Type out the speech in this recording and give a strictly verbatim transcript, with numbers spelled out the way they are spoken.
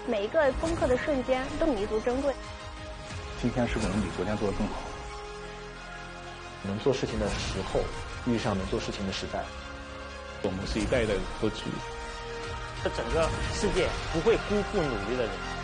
每一个攻克的瞬间都弥足珍贵。 今天是不是能比昨天做得更好？ 能做事情的时候遇上能做事情的时代， 我们是一代一代的歌曲。 这整个世界不会辜负努力的人。